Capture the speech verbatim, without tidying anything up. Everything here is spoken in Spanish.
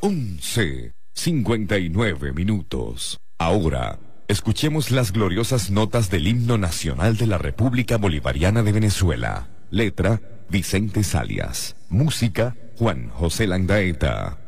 once, cincuenta y nueve minutos. Ahora, escuchemos las gloriosas notas del himno nacional de la República Bolivariana de Venezuela. Letra, Vicente Salias. Música, Juan José Landaeta.